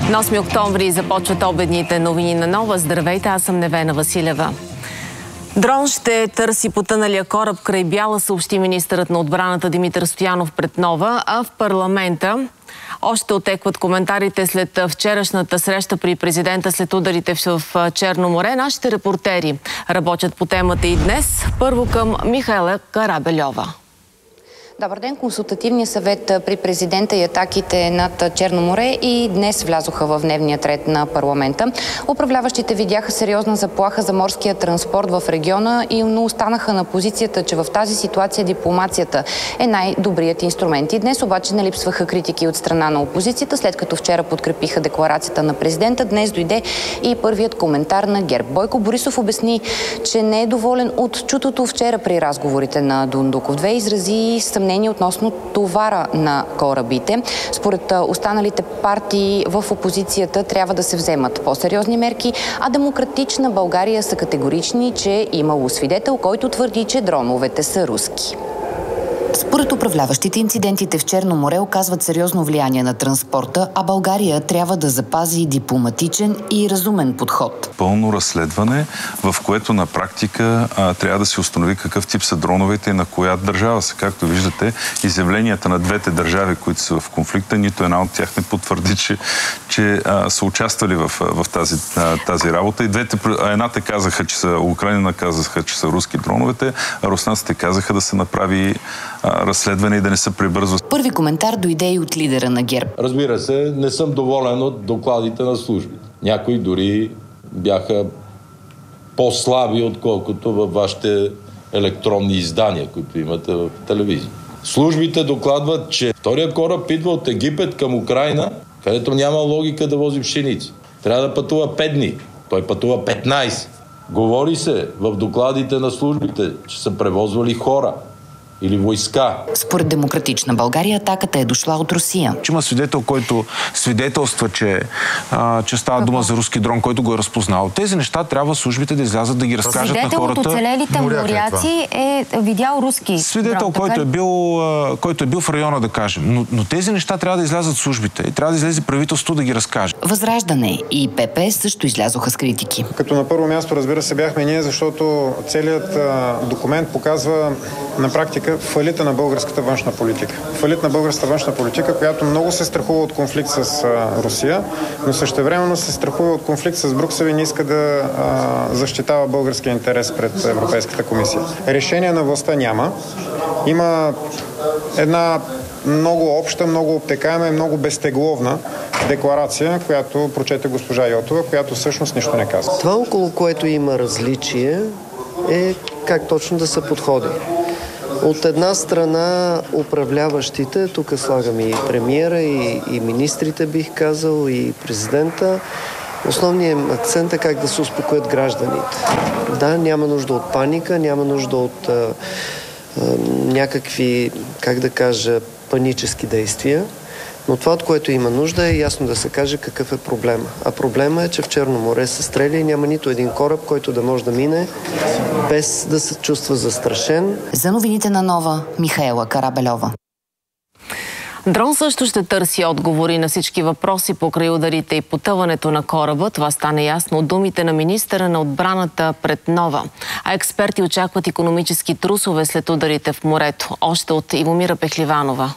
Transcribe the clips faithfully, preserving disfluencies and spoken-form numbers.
На осми октомври започват обедните новини на Нова. Здравейте, аз съм Невена Василева. Дрон ще търси потъналия кораб край Бяла, съобщи министърът на отбраната Димитър Стоянов пред Нова, а в парламента още отекват коментарите след вчерашната среща при президента след ударите в Черно море. Нашите репортери работят по темата и днес. Първо към Михаела Карабельова. Добър ден. Консултативният съвет при президента и атаките над Черно море и днес влязоха в дневния ред на парламента. Управляващите видяха сериозна заплаха за морския транспорт в региона, и но останаха на позицията, че в тази ситуация дипломацията е най-добрият инструмент. И днес обаче не липсваха критики от страна на опозицията, след като вчера подкрепиха декларацията на президента. Днес дойде и първият коментар на ГЕРБ. Бойко Борисов обясни, че не е доволен от чутото вчера при разговорите на Дондуков две. Изрази съмнение относно товара на корабите. Според останалите партии в опозицията трябва да се вземат по-сериозни мерки, а Демократична България са категорични, че имало свидетел, който твърди, че дроновете са руски. Според управляващите, инцидентите в Черно море оказват сериозно влияние на транспорта, а България трябва да запази дипломатичен и разумен подход. Пълно разследване, в което на практика а, трябва да се установи какъв тип са дроновете и на коя държава са. Както виждате, изявленията на двете държави, които са в конфликта, нито една от тях не потвърди, че, че а, са участвали в, в тази, а, тази работа. И двете, едната казаха, че са, Украина казаха, че са руски дроновете, а руснаците казаха да се направи разследване и да не се прибързва. Първи коментар дойде и от лидера на ГЕРБ. Разбира се, не съм доволен от докладите на службите. Някои дори бяха по-слаби, отколкото във вашите електронни издания, които имате в телевизия. Службите докладват, че втория кораб идва от Египет към Украина, където няма логика да вози пшеници. Трябва да пътува пет дни. Той пътува петнайсет. Говори се в докладите на службите, че са превозвали хора или войска. Според Демократична България атаката е дошла от Русия. Има свидетел, който свидетелства, че, а, че става дума за руски дрон, който го е разпознал. Тези неща трябва службите да излязат да ги разкажат на хората. Свидетел от оцелелите моряци е видял руски Свидетел, дрон, който е, бил, а, който е бил в района, да кажем. Но, но тези неща трябва да излязат службите и трябва да излезе правителството да ги разкаже. Възраждане и ПП също излязоха с критики. Като на първо място, разбира се, бяхме ние, защото целият а, документ показва на практика фалита на българската външна политика. Фалит на българската външна политика, която много се страхува от конфликт с а, Русия, но същевременно се страхува от конфликт с Брюксел и не иска да а, защитава българския интерес пред Европейската комисия. Решение на властта няма. Има една много обща, много обтекаема и много безтегловна декларация, която прочете госпожа Йотова, която всъщност нищо не казва. Това, около което има различие, е как точно да се подходи. От една страна управляващите, тук слагам и премиера, и, и министрите, бих казал, и президента, основният акцент е как да се успокоят гражданите. Да, няма нужда от паника, няма нужда от а, а, някакви, как да кажа, панически действия. Но това, от което има нужда, е ясно да се каже какъв е проблема. А проблема е, че в Черно море се стреля и няма нито един кораб, който да може да мине без да се чувства застрашен. За новините на Нова, Михаела Карабельова. Дрон също ще търси отговори на всички въпроси покрай ударите и потъването на кораба. Това стане ясно от думите на министъра на отбраната пред Нова. А експерти очакват икономически трусове след ударите в морето. Още от Ивомира Пехливанова.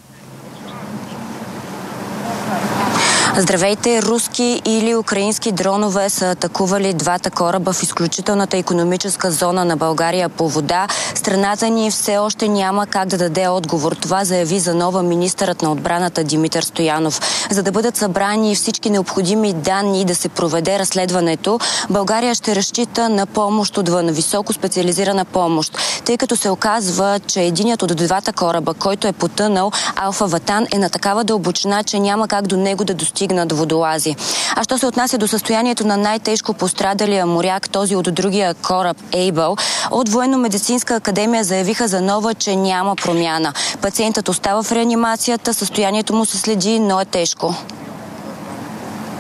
Здравейте! Руски или украински дронове са атакували двата кораба в изключителната икономическа зона на България по вода. Страната ни все още няма как да даде отговор. Това заяви за Нова министърът на отбраната Димитър Стоянов. За да бъдат събрани всички необходими данни и да се проведе разследването, България ще разчита на помощ отвън, високо специализирана помощ, тъй като се оказва, че единият от двата кораба, който е потънал, Алфа Ватан, е на такава дълбочина, че няма как до него да достигне над водолази. А що се отнася до състоянието на най-тежко пострадалия моряк, този от другия кораб Ейбъл, от Военно-медицинска академия заявиха за Нова, че няма промяна. Пациентът остава в реанимацията, състоянието му се следи, но е тежко.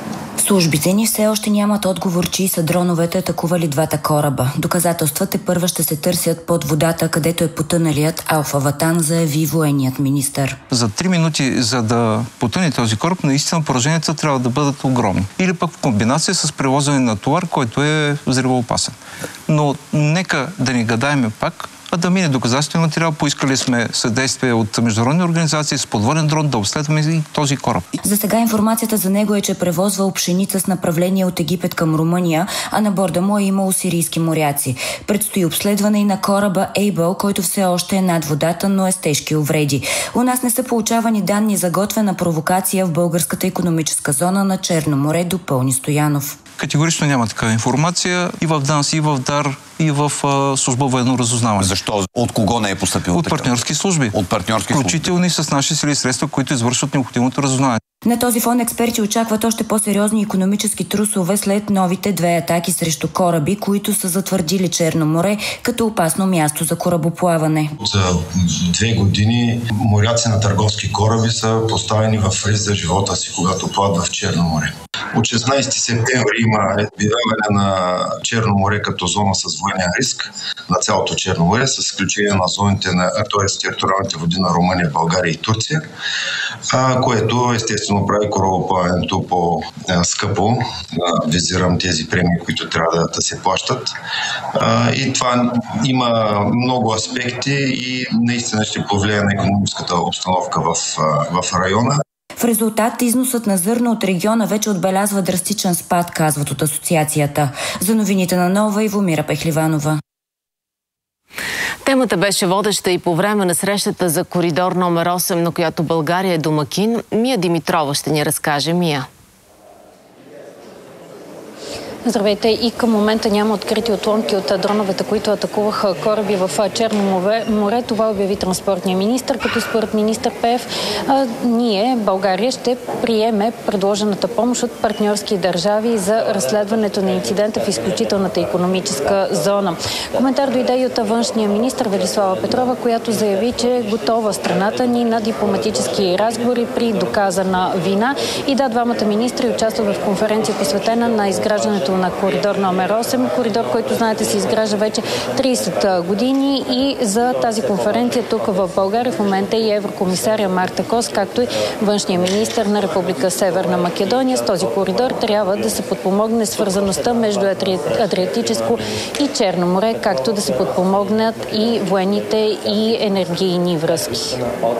Службите ни все още нямат отговор, чии са дроновете атакували двата кораба. Доказателствата първа ще се търсят под водата, където е потъналият Алфа Ватан, заяви военният министър. За три минути, за да потъне този кораб, наистина пораженията трябва да бъдат огромни. Или пък в комбинация с превозване на товар, който е взривоопасен. Но нека да не гадаеме пак, а да мине доказателствен материал. Поискали сме съдействие от международни организации с подводен дрон да обследваме и този кораб. За сега информацията за него е, че превозвал пшеница с направление от Египет към Румъния, а на борда му е имало сирийски моряци. Предстои обследване и на кораба Ейбъл, който все още е над водата, но е с тежки увреди. У нас не са получавани данни за готвена провокация в българската икономическа зона на Черно море, допълни Стоянов. Категорично няма такава информация и в ДАНС, и в ДАР, и в а, служба военно разузнаване. Защо? От кого не е постъпило? От партньорски служби. От партньорски служби. Включително и с наши сили и средства, които извършват необходимото разузнаване. На този фон експерти очакват още по-сериозни икономически трусове след новите две атаки срещу кораби, които са затвърдили Черно море като опасно място за корабоплаване. За две години моряци на търговски кораби са поставени в риск за живота си, когато плават в Черно море. От шестнайсети септември има обявяване на Черно море като зона с военен риск на цялото Черно море, с изключение на зоните на териториалните води на Румъния, България и Турция, което естествено прави корабоплаването по-скъпо. Визирам тези премии, които трябва да, да се плащат. И това има много аспекти и наистина ще повлияе на икономическата обстановка в, в района. В резултат износът на зърно от региона вече отбелязва драстичен спад, казват от асоциацията. За новините на Нова, Ивомира Пехливанова. Темата беше водеща и по време на срещата за коридор номер осем, на която България е домакин. Мия Димитрова ще ни разкаже. Мия. Здравейте, и към момента няма открити отломки от дроновете, които атакуваха кораби в Черно море. Това обяви транспортния министър, като според министър Пев ние, България, ще приеме предложената помощ от партньорски държави за разследването на инцидента в изключителната икономическа зона. Коментар дойде и от външния министър Велислава Петрова, която заяви, че е готова страната ни на дипломатически разговори при доказана вина. И да, двамата министри участват в конференция, посветена на изграждането на коридор номер осем. Коридор, който, знаете, се изгражда вече трийсет години, и за тази конференция тук в България в момента и еврокомисаря Марта Кос, както и външния министър на Република Северна Македония. С този коридор трябва да се подпомогне свързаността между Адриатическо и Черно море, както да се подпомогнат и военните и енергийни връзки.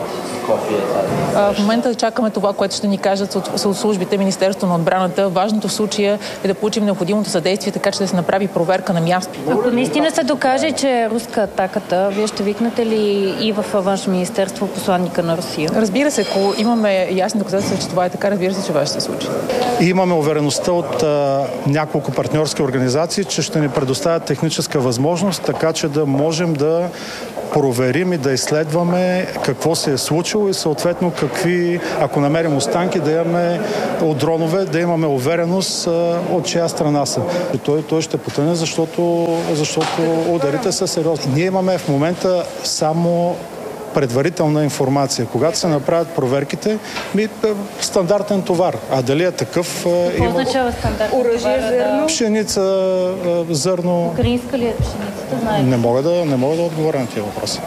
В момента чакаме това, което ще ни кажат от службите, Министерството на отбраната. Важното в случая е да получим необходимото съдействие, така че да се направи проверка на място. Ако наистина се докаже, че е руска атаката, вие ще викнете ли и в Външно министерство посланника на Русия? Разбира се, ако имаме ясни доказателства, че това е така, разбира се, че това ще се случи. И имаме увереността от а, няколко партньорски организации, че ще ни предоставят техническа възможност, така че да можем да проверим и да изследваме какво се е случило и съответно какви, ако намерим останки, да имаме от дронове, да имаме увереност а, от чия страна са. И той, той ще потъне, защото, защото ударите са сериозни. Ние имаме в момента само предварителна информация. Когато се направят проверките, ми стандартен товар. А дали е такъв? Какво означава стандартен товар? Оръжие, зърно? Пшеница, зърно. Украинска ли е пшеницата? Знаете? Не мога да, не мога да отговоря на тези въпроси.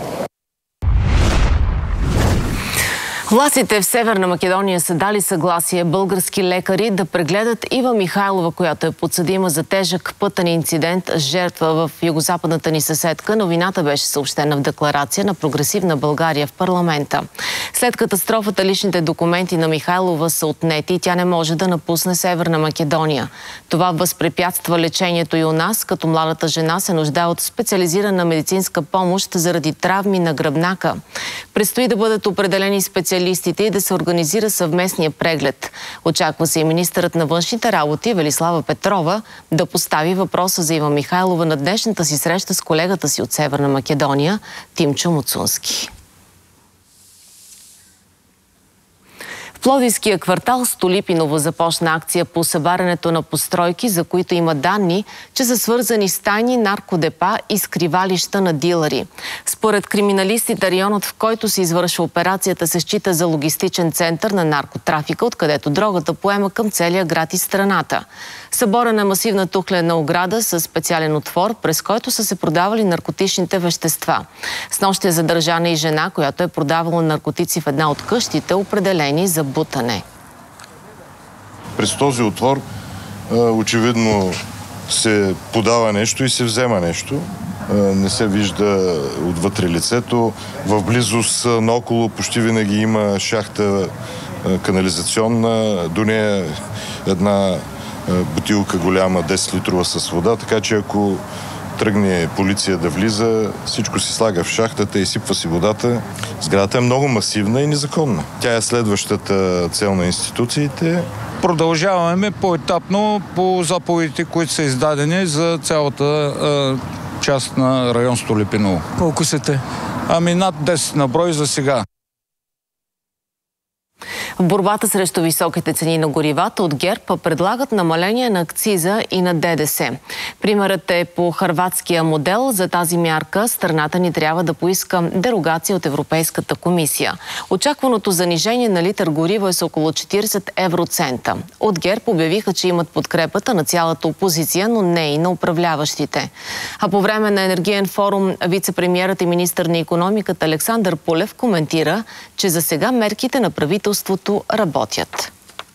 Властите в Северна Македония са дали съгласие български лекари да прегледат Ива Михайлова, която е подсъдима за тежък пътен инцидент с жертва в югозападната ни съседка. Новината беше съобщена в декларация на Прогресивна България в парламента. След катастрофата личните документи на Михайлова са отнети и тя не може да напусне Северна Македония. Това възпрепятства лечението и у нас, като младата жена се нуждае от специализирана медицинска помощ заради травми на гръбнака. Предстои да бъдат определени специалисти и да се организира съвместния преглед. Очаква се и министърът на външните работи Велислава Петрова да постави въпроса за Ива Михайлова на днешната си среща с колегата си от Северна Македония Тимчо Муцунски. В Пловдивския квартал Столипиново започна акция по събарянето на постройки, за които има данни, че са свързани с тайни наркодепа и скривалища на дилъри. Според криминалистите, районът, в който се извършва операцията, се счита за логистичен център на наркотрафика, откъдето дрогата поема към целия град и страната. Съборена е масивна тухлена ограда с специален отвор, през който са се продавали наркотичните вещества. Снощи е задържана и жена, която е продавала наркотици в една от къщите, определени за бутане. През този отвор очевидно се подава нещо и се взема нещо. Не се вижда отвътре лицето. В близост наоколо почти винаги има шахта канализационна, до нея една бутилка голяма, десет литрова с вода, така че ако тръгне полиция да влиза, всичко си слага в шахтата и сипва си водата. Сградата е много масивна и незаконна. Тя е следващата цел на институциите. Продължаваме поетапно по заповедите, които са издадени за цялата е, част на район Столипиново. Колко са те? Ами над десет на брой за сега. В борбата срещу високите цени на горивата от ГЕРБ предлагат намаление на акциза и на ДДС. Примерът е по хърватския модел. За тази мярка страната ни трябва да поиска дерогация от Европейската комисия. Очакваното занижение на литър гориво е с около четиридесет евроцента. От ГЕРБ обявиха, че имат подкрепата на цялата опозиция, но не и на управляващите. А по време на енергиен форум вице-премиерът и министър на икономиката Александър Пулев коментира, че за сега мерките на правителството работят.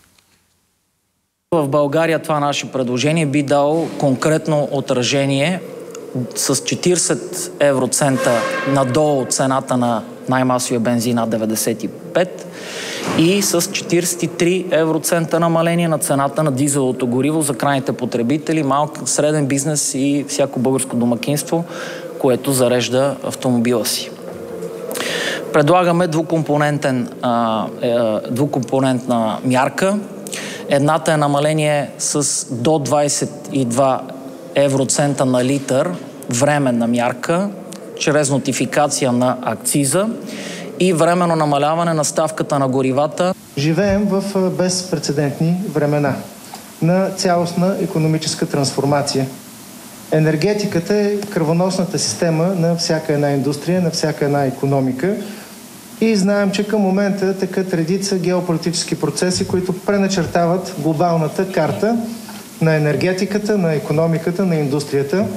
В България това наше предложение би дало конкретно отражение с четиридесет евроцента надолу от цената на най-масовия бензин над деветдесет и пет и с четиридесет и три евроцента намаление на цената на дизеловото гориво за крайните потребители, малък, среден бизнес и всяко българско домакинство, което зарежда автомобила си. Предлагаме двукомпонентен, а, е, двукомпонентна мярка. Едната е намаление с до двадесет и два евроцента на литър, временна мярка, чрез нотификация на акциза и временно намаляване на ставката на горивата. Живеем в безпрецедентни времена на цялостна икономическа трансформация. Енергетиката е кръвоносната система на всяка една индустрия, на всяка една икономика. И знаем, че към момента текат редица геополитически процеси, които преначертават глобалната карта на енергетиката, на икономиката, на индустрията.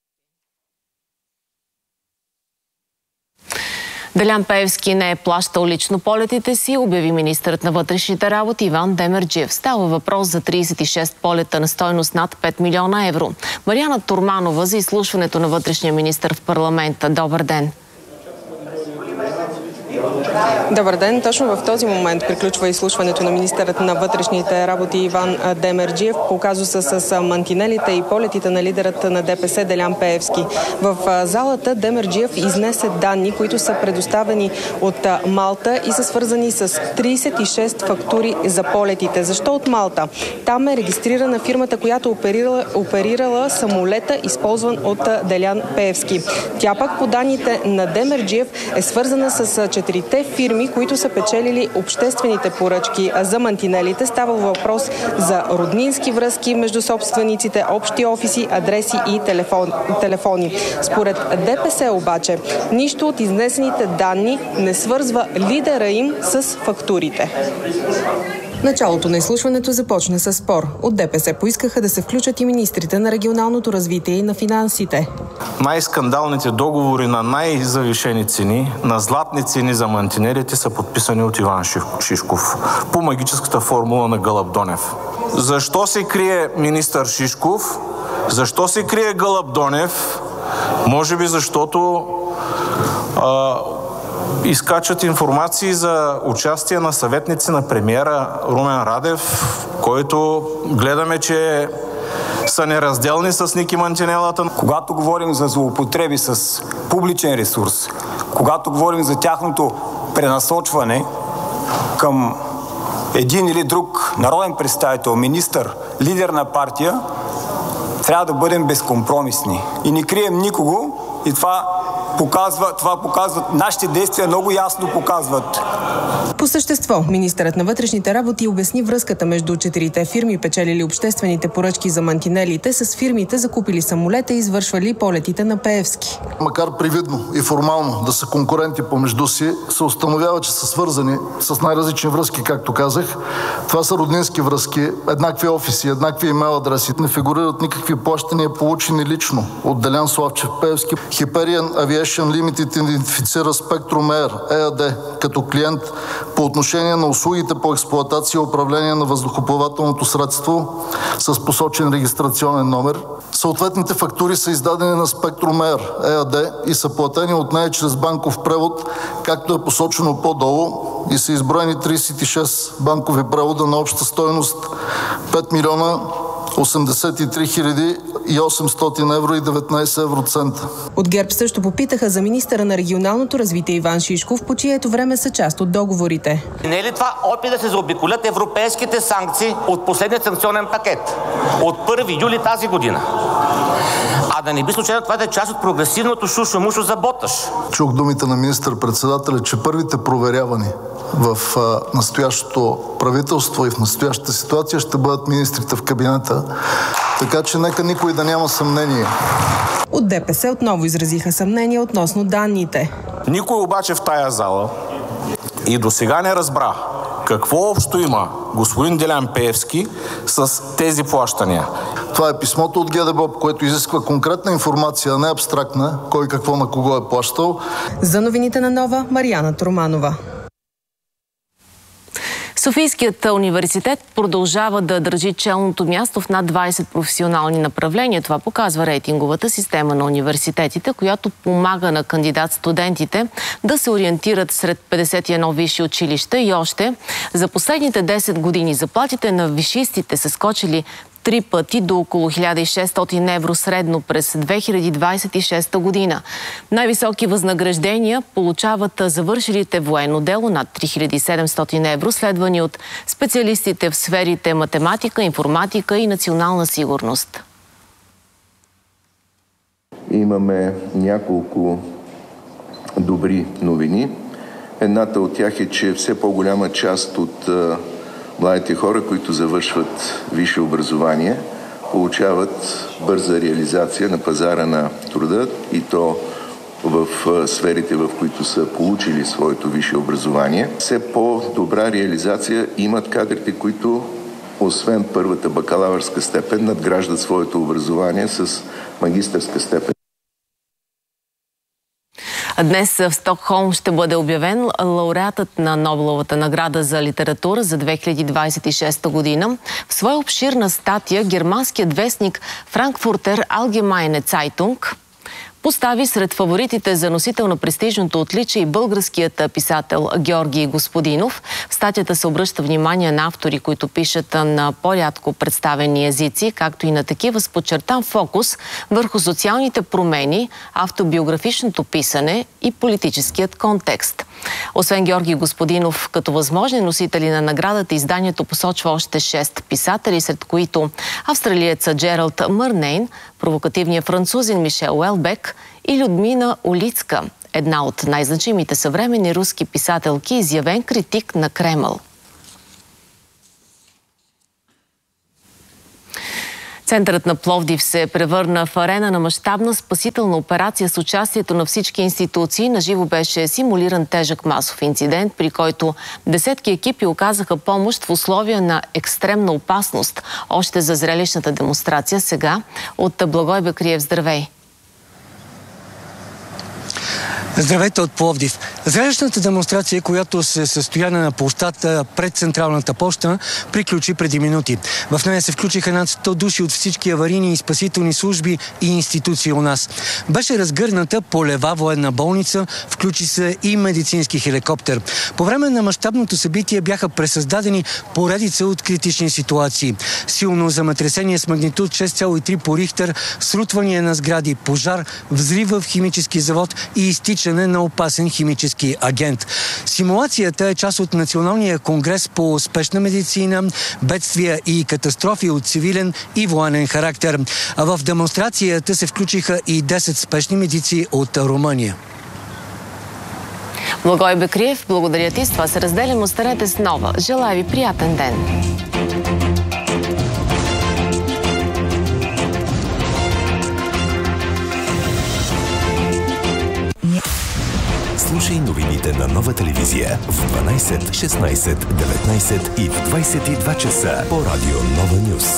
Делян Пеевски не е плащал лично полетите си, обяви министърът на вътрешните работи Иван Демерджиев. Става въпрос за тридесет и шест полета на стойност над пет милиона евро. Мариана Турманова за изслушването на вътрешния министър в парламента. Добър ден! Добър ден. Точно в този момент приключва изслушването на министърът на вътрешните работи Иван Демерджиев по казуса с мантинелите и полетите на лидерът на ДПС Делян Пеевски. В залата Демерджиев изнесе данни, които са предоставени от Малта и са свързани с тридесет и шест фактури за полетите. Защо от Малта? Там е регистрирана фирмата, която оперирала, оперирала самолета, използван от Делян Пеевски. Тя пак по данните на Демерджиев е свързана с четирите фирми, които са печелили обществените поръчки за мантинелите. Става въпрос за роднински връзки между собствениците, общи офиси, адреси и телефон, телефони. Според ДПС обаче, нищо от изнесените данни не свързва лидера им с фактурите. Началото на изслушването започна с спор. От ДПС поискаха да се включат и министрите на регионалното развитие и на финансите. Най-скандалните договори на най-завишени цени, на златни цени за мантинелите са подписани от Иван Шишков по магическата формула на Гълъб Донев. Защо се крие министър Шишков? Защо се крие Гълъб Донев? Може би защото а, изкачат информации за участие на съветници на премиера Румен Радев, който гледаме, че са неразделни с Ники Мантинелата. Когато говорим за злоупотреби с публичен ресурс, когато говорим за тяхното пренасочване към един или друг народен представител, министър, лидер на партия, трябва да бъдем безкомпромисни. И не крием никого и това показва, това показват, нашите действия много ясно показват. По същество, министърът на вътрешните работи обясни връзката между четирите фирми, печелили обществените поръчки за мантинелите, с фирмите, закупили самолета и извършвали полетите на Пеевски. Макар привидно и формално да са конкуренти помежду си, се установява, че са свързани с най-различни връзки, както казах. Това са роднински връзки, еднакви офиси, еднакви имейл адреси. Не фигурират никакви плащания, получени лично от Делян Славчев Пеевски. Hyperion Aviation Limited идентифицира Spectrum Air ЕАД като клиент по отношение на услугите по експлоатация и управление на въздухоплавателното средство с посочен регистрационен номер. Съответните фактури са издадени на Spectrum Air ЕАД и са платени от нея чрез банков превод, както е посочено по-долу, и са изброени тридесет и шест банкови превода на обща стойност пет милиона осемдесет и три хиляди и осемстотин евро и деветнадесет евроцента. От ГЕРБ също попитаха за министъра на регионалното развитие Иван Шишков, по чието време са част от договорите. Не е ли това опит да се заобиколят европейските санкции от последния санкционен пакет от първи юли тази година? А да не би случайно това да е част от прогресивното шушо-мушо за Боташ? Чух думите на министър-председателя, че първите проверявани в а, настоящото правителство и в настоящата ситуация ще бъдат министрите в кабинета. Така че нека никой да няма съмнение. От ДПС отново изразиха съмнение относно данните. Никой обаче в тая зала и до сега не разбра какво общо има господин Делян Пеевски с тези плащания. Това е писмото от ГДБОП, което изисква конкретна информация, а не абстрактна, кой какво на кого е плащал. За новините на Нова, Мариана Торманова. Софийският университет продължава да държи челното място в над двадесет професионални направления. Това показва рейтинговата система на университетите, която помага на кандидат-студентите да се ориентират сред петдесет и едно висши училища. И още, за последните десет години заплатите на висшистите са скочили три пъти до около хиляда и шестстотин евро средно през две хиляди двадесет и шеста година. Най-високи възнаграждения получават завършилите военно дело над три хиляди и седемстотин евро, следвани от специалистите в сферите математика, информатика и национална сигурност. Имаме няколко добри новини. Едната от тях е, че все по-голяма част от младите хора, които завършват висше образование, получават бърза реализация на пазара на труда и то в сферите, в които са получили своето висше образование. Все по-добра реализация имат кадрите, които освен първата бакалавърска степен надграждат своето образование с магистърска степен. Днес в Стокхолм ще бъде обявен лауреатът на Нобеловата награда за литература за две хиляди двадесет и шеста година. В своя обширна статия германският вестник Frankfurter Allgemeine Zeitung постави сред фаворитите за носител на престижното отличие и българският писател Георги Господинов. В статията се обръща внимание на автори, които пишат на по-рядко представени езици, както и на такива с подчертан фокус върху социалните промени, автобиографичното писане и политическият контекст. Освен Георги Господинов, като възможни носители на наградата, изданието посочва още шест писатели, сред които австралиеца Джералд Мърнейн, провокативният французин Мишел Уелбек и Людмила Улицка, една от най-значимите съвременни руски писателки, изявен критик на Кремъл. Центърът на Пловдив се превърна в арена на мащабна спасителна операция с участието на всички институции. Наживо беше симулиран тежък масов инцидент, при който десетки екипи оказаха помощ в условия на екстремна опасност. Още за зрелищната демонстрация сега от Благой Бекриев. Здравей! Здравейте от Пловдив. Зрелищната демонстрация, която се състоя на площадта пред Централната поща, приключи преди минути. В нея се включиха над сто души от всички аварийни и спасителни служби и институции у нас. Беше разгърната полева военна болница, включи се и медицински хеликоптер. По време на мащабното събитие бяха пресъздадени поредица от критични ситуации. Силно земетресение с магнитуд шест цяло и три по Рихтер, срутвания на сгради, пожар, взрив в химически завод и изтичане на опасен химически агент. Симулацията е част от Националния конгрес по спешна медицина, бедствия и катастрофи от цивилен и военен характер. А в демонстрацията се включиха и десет спешни медици от Румъния. Благой Бекриев, благодаря ти. С това се разделям. Останете с Нова. Желая ви приятен ден. Слушай новините на Нова телевизия в дванайсет, шестнайсет, деветнайсет и в двайсет и два часа по радио Нова Нюз.